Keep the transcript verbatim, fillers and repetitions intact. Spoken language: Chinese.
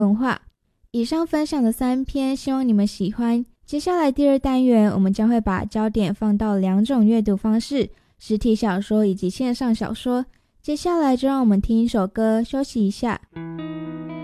文化。以上分享的三篇希望你们喜欢。接下来第二单元我们将会把焦点放到两种阅读方式，实体小说以及线上小说。接下来就让我们听一首歌休息一下。